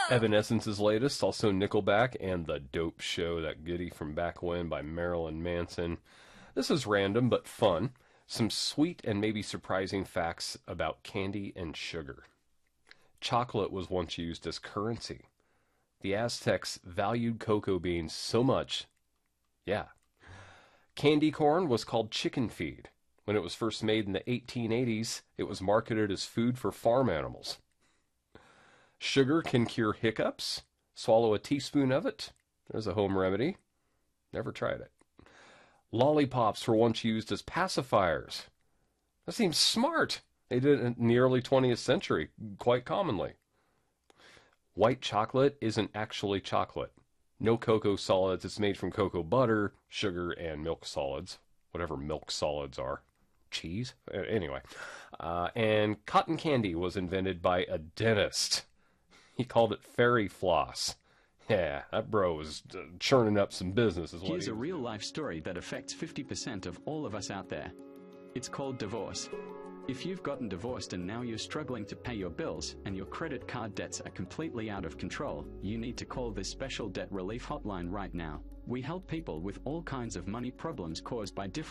Evanescence's latest, also Nickelback, and The Dope Show, that goodie from back when by Marilyn Manson. This is random but fun. Some sweet and maybe surprising facts about candy and sugar. Chocolate was once used as currency. The Aztecs valued cocoa beans so much. Yeah. Candy corn was called chicken feed. When it was first made in the 1880s, it was marketed as food for farm animals. Sugar can cure hiccups. Swallow a teaspoon of it. There's a home remedy. Never tried it. Lollipops were once used as pacifiers. That seems smart. They did it in the early 20th century quite commonly. White chocolate isn't actually chocolate. No cocoa solids. It's made from cocoa butter, sugar, and milk solids. Whatever milk solids are. Cheese? Anyway. And cotton candy was invented by a dentist. He called it fairy floss. Yeah, that bro was churning up some business. Here's a real-life story that affects 50% of all of us out there. It's called divorce. If you've gotten divorced and now you're struggling to pay your bills and your credit card debts are completely out of control, you need to call this special debt relief hotline right now. We help people with all kinds of money problems caused by different